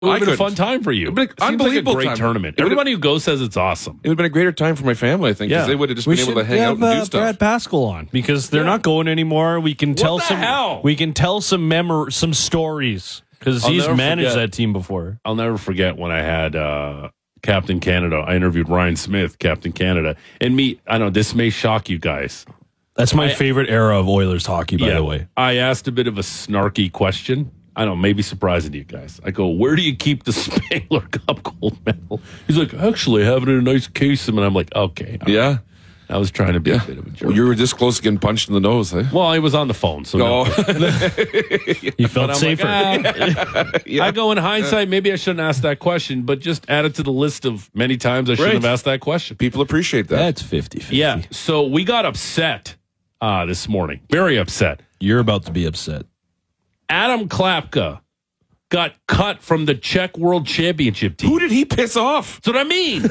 It would have been a fun time for you. It would have been an unbelievable great time. tournament. Everybody who goes says it's awesome. It would have been a greater time for my family, I think, because they would have just been able to hang out and do stuff. Brad Pascal on because they're not going anymore. We can tell some stories because he's managed that team before. I'll never forget when I had Captain Canada. I interviewed Ryan Smith, Captain Canada, and I know this may shock you guys. That's my favorite era of Oilers hockey, by the way. I asked a bit of a snarky question. I don't know, maybe surprising to you guys. I go, where do you keep the Spengler Cup gold medal? He's like, actually, I have it in a nice case. And I'm like, okay. Yeah. I was trying to be a bit of a jerk. Well, you were this close to getting punched in the nose, eh? Well, I was on the phone, so no. You felt safer. Like, I go in hindsight, maybe I shouldn't ask that question, but just add it to the list of many times I shouldn't have asked that question. People appreciate that. That's 50-50. Yeah, so we got upset this morning. Very upset. You're about to be upset. Adam Klapka got cut from the Czech World Championship team. Who did he piss off? That's what I mean.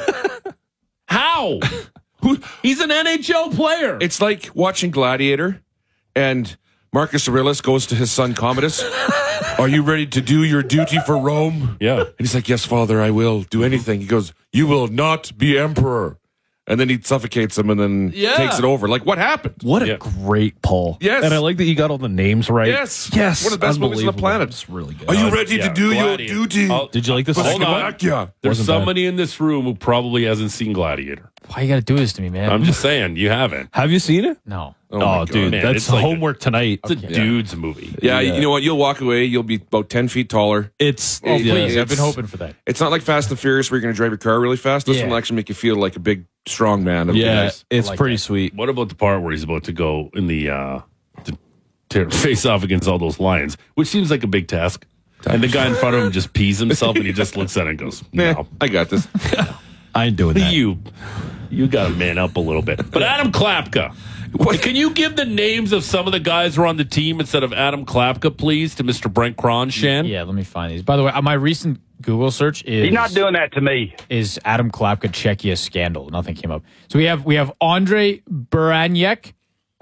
How? He's an NHL player. It's like watching Gladiator, and Marcus Aurelius goes to his son Commodus. Are you ready to do your duty for Rome? Yeah. And he's like, yes, father, I will do anything. He goes, you will not be emperor. And then he suffocates him and then takes it over. Like, what happened? What a great poll. Yes. And I like that you got all the names right. Yes. Yes. One of the best movies on the planet. It's really good. Are you ready to do your duty? Did you like this? Hold on. There's somebody in this room who probably hasn't seen Gladiator. Why you got to do this to me, man? I'm just saying, you haven't. Have you seen it? No. Oh, dude, Man, that's it's like homework tonight. It's a dude's movie. Yeah, you know what? You'll walk away. You'll be about 10 feet taller. It's Please, I've been hoping for that. It's not like Fast and Furious where you're going to drive your car really fast. This one will actually make you feel like a big, strong man. It'll be nice. It's like pretty that. sweet. What about the part where he's about to go in the to face off against all those lions, which seems like a big task. And the guy in front of him just pees himself, and he just looks at it and goes, "No, I got this." I ain't doing that. You got to man up a little bit." But Adam Klapka, can you give the names of some of the guys who are on the team instead of Adam Klapka, please, to Mr. Brent Kronshan? Yeah, let me find these. By the way, my recent Google search is... You're not doing that to me. ...is Adam Klapka Czechia scandal. Nothing came up. So we have Andre Baraniak,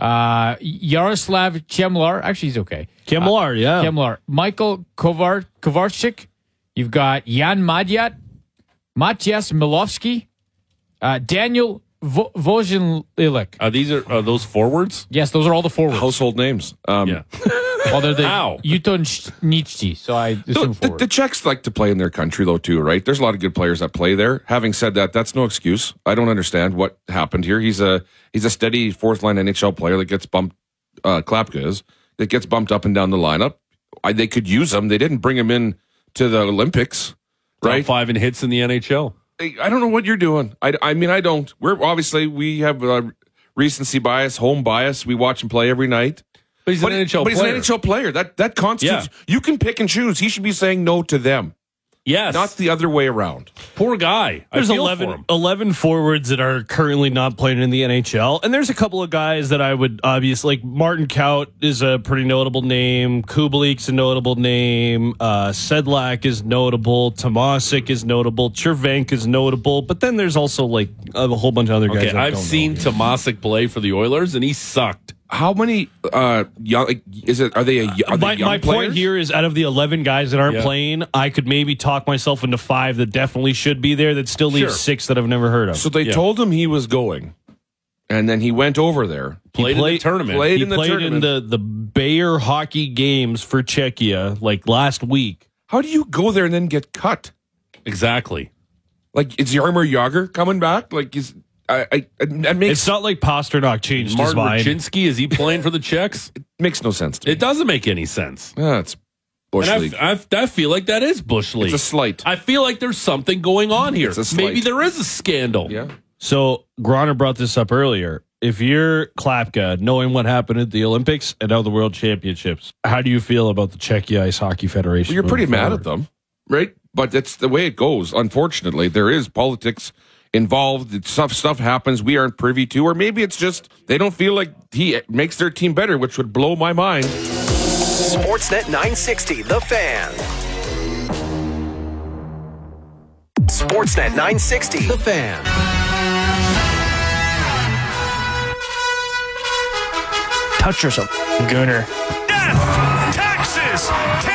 Yaroslav Kemlar. Actually, he's okay. Kemlar, yeah. Kemlar. Michael Kovarchik. You've got Jan Madyat, Matyas Milovsky, Daniel Vozinlilik. Are those forwards? Yes, those are all the forwards. Household names. Yeah. Well, they're the How? Utonchnichi, so I assume forward. The Czechs like to play in their country, though, too, right? There's a lot of good players that play there. Having said that, that's no excuse. I don't understand what happened here. He's a steady fourth-line NHL player that gets bumped, Klapka is, that gets bumped up and down the lineup. They could use him. They didn't bring him in to the Olympics, right? Top 5 in hits in the NHL. I don't know what you're doing. I mean, I don't. We have recency bias, home bias. We watch him play every night. But he's an NHL player. He's an NHL player. That constitutes. Yeah. You can pick and choose. He should be saying no to them. Yes. Not the other way around. Poor guy. There's I feel for him. 11 forwards that are currently not playing in the NHL. And there's a couple of guys that I would obviously, like Martin Kaut is a pretty notable name. Kubelik's a notable name. Sedlak is notable. Tomasic is notable. Chervenk is notable. But then there's also like a whole bunch of other guys. Okay, I've seen Tomasic play for the Oilers, and he sucked. How many young is it? Are they my point here is out of the 11 guys that aren't playing, I could maybe talk myself into 5 that definitely should be there. That still leaves 6 that I've never heard of. So they told him he was going, and then he went over there. Played in the tournament. He played in the Bayer hockey games for Czechia like last week. How do you go there and then get cut? Exactly. Like, is Jaromir Jagr coming back? Like, it's not like Pasternak changed his mind. Martin Ruchinski, is he playing for the Czechs? It makes no sense to me. It doesn't make any sense. It's Bush League. I feel like that is Bush League. It's a slight. I feel like there's something going on here. It's a slight. Maybe there is a scandal. Yeah. So Grana brought this up earlier. If you're Klapka, knowing what happened at the Olympics and now the World Championships, how do you feel about the Czechia Ice Hockey Federation? Well, you're pretty mad at them, right? But that's the way it goes. Unfortunately, there is politics involved. Stuff happens we aren't privy to, or maybe it's just they don't feel like he makes their team better, which would blow my mind. Sportsnet 960, The Fan. Sportsnet 960, The Fan. Touch yourself, Gooner. Death, taxes,